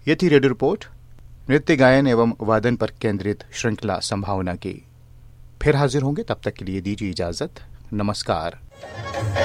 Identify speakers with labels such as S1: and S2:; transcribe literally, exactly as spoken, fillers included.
S1: ये थी radio report, नृत्य गायन एवं वादन पर केंद्रित श्रृंखला संभावना की। फिर हाजिर होंगे, तब तक के लिए दीजिए इजाजत। नमस्कार।